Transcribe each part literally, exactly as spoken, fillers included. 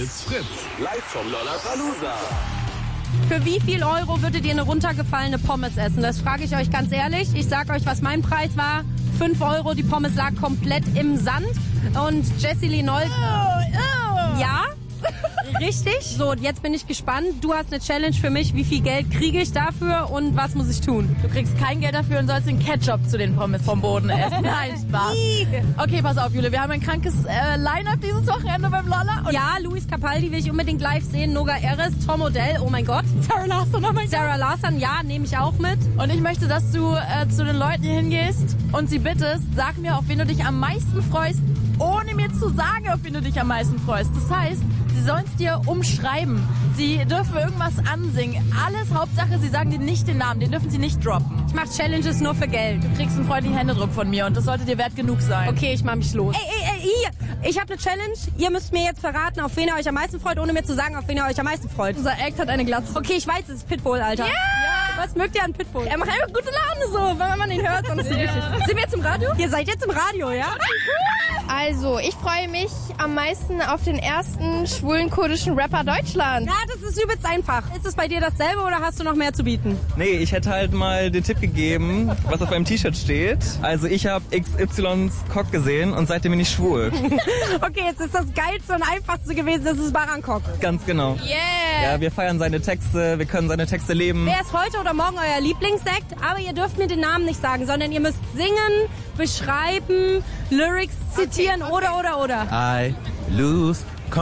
It's Fritz, live vom Lollapalooza. Für wie viel Euro würdet ihr eine runtergefallene Pommes essen? Das frage ich euch ganz ehrlich. Ich sag euch, was mein Preis war. fünf Euro, die Pommes lag komplett im Sand. Und Jessie Linol... Oh, oh. Ja? Richtig. So, und jetzt bin ich gespannt. Du hast eine Challenge für mich. Wie viel Geld kriege ich dafür und was muss ich tun? Du kriegst kein Geld dafür und sollst den Ketchup zu den Pommes vom Boden essen. Nein, Spaß. Okay, pass auf, Jule. Wir haben ein krankes äh, Line-Up dieses Wochenende beim Lolla. Und Ja, Luis Capaldi will ich unbedingt live sehen. Noga Eres, Tom Odell, oh mein Gott. Sarah Larsson, oh mein Sarah Larsson, ja, nehme ich auch mit. Und ich möchte, dass du äh, zu den Leuten hier hingehst und sie bittest, sag mir, auf wen du dich am meisten freust, ohne mir zu sagen, auf wen du dich am meisten freust. Das heißt, sie sollen es dir umschreiben. Sie dürfen irgendwas ansingen. Alles, Hauptsache, sie sagen dir nicht den Namen. Den dürfen sie nicht droppen. Ich mache Challenges nur für Geld. Du kriegst einen freundlichen Händedruck von mir und das sollte dir wert genug sein. Okay, ich mach mich los. Ey, ey, ey, hier. Ich habe eine Challenge. Ihr müsst mir jetzt verraten, auf wen ihr euch am meisten freut, ohne mir zu sagen, auf wen ihr euch am meisten freut. Unser Act hat eine Glatze. Okay, ich weiß, es ist Pitbull, Alter. Ja! Was mögt ihr an Pitbull? Er macht einfach gute Laune so, wenn man ihn hört. Und das ist Ja. richtig. Sind wir jetzt im Radio? Ihr seid jetzt im Radio, ja? Also, ich freue mich am meisten auf den ersten schwulen kurdischen Rapper Deutschlands. Ja, das ist übelst einfach. Ist es bei dir dasselbe oder hast du noch mehr zu bieten? Nee, ich hätte halt mal den Tipp gegeben, was auf meinem T-Shirt steht. Also ich habe X Ys Cock gesehen und seitdem bin ich schwul. Okay, jetzt ist das Geilste und Einfachste gewesen, das ist Barankok. Ganz genau. Yeah! Ja, wir feiern seine Texte, wir können seine Texte leben. Wer ist heute oder morgen euer Lieblingssekt? Aber ihr dürft mir den Namen nicht sagen, sondern ihr müsst singen, beschreiben, Lyrics zitieren Okay, okay. oder, oder, oder. I lose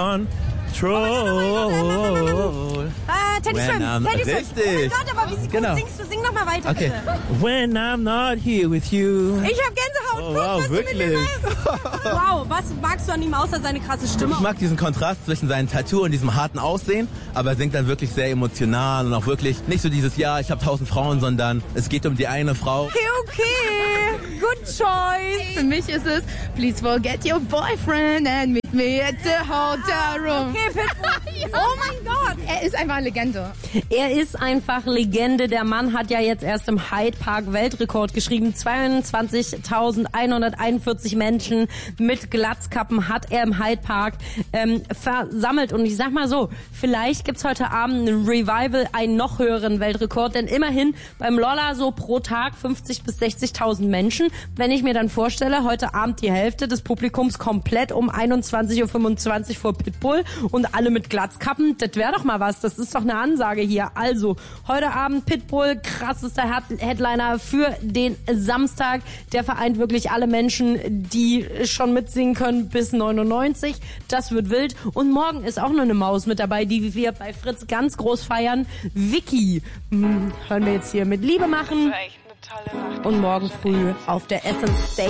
control. Ah, Teddy When Swim, I'm- Teddy Swim. Richtig. Oh mein Gott, aber wie sie Genau. gut singst, du sing noch mal weiter, Okay. bitte. When I'm not here with you. Ich hab Gänsehaut. Oh, Guck, wow, was du mit mir wirklich? machst. Wow, was magst du an ihm außer seine krasse Stimme? Ich mag diesen Kontrast zwischen seinem Tattoo und diesem harten Aussehen, aber er singt dann wirklich sehr emotional und auch wirklich nicht so dieses, ja, ich habe tausend Frauen, sondern es geht um die eine Frau. Okay, okay. Good choice. Für mich ist es, please forget your boyfriend and meet me at the hotel room. Okay, Pitbull. Oh mein Gott. Er ist einfach eine Legende. Er ist einfach Legende. Der Mann hat ja jetzt erst im Hyde Park Weltrekord geschrieben. zweiundzwanzigtausendeinhunderteinundvierzig Menschen mit Glatzkappen hat er im Hyde Park ähm, versammelt. Und ich sag mal so, vielleicht gibt's heute Abend ein Revival, einen noch höheren Weltrekord. Denn immerhin beim Lolla so pro Tag fünfzig bis sechzigtausend Menschen. Wenn ich mir dann vorstelle, heute Abend die Hälfte des Publikums komplett um einundzwanzig Uhr fünfundzwanzig vor Pitbull und alle mit Glatzkappen, das wäre doch mal was. Das ist doch eine Ansage hier. Also, heute Abend Pitbull, krassester Headliner für den Samstag. Der vereint wirklich alle Menschen, die schon mitsingen können bis neunundneunzig. Das wird wild. Und morgen ist auch noch eine Maus mit dabei, die wir bei Fritz ganz groß feiern. Vicky. Hm, hören wir jetzt hier mit Liebe machen. Und morgen früh auf der Essence Stage.